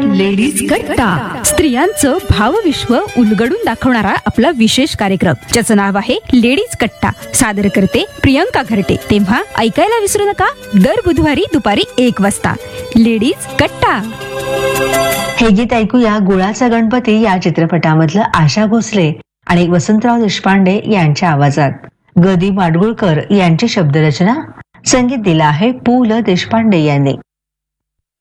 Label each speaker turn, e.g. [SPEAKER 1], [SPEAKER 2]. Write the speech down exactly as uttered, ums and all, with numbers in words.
[SPEAKER 1] Ladies कट्टा, स्त्रियांचं भावविश्व उलगडून दाखवणारा आपला विशेष कार्यक्रम, ज्याचं नाव आहे लेडीज कट्टा. सादर करते प्रियंका घरटे. तेव्हा ऐकायला विसरू नका, दर बुधवारी दुपारी एक वाजता लेडीज कट्टा.
[SPEAKER 2] हे गीत ऐकूया गुळाचा गणपती या चित्रपटामधलं आशा भोसले आणि वसंतराव देशपांडे यांच्या आवाजात. ग दी माडगुळकर यांची शब्दरचना, संगीत दिलं आहे पु ल देशपांडे यांनी.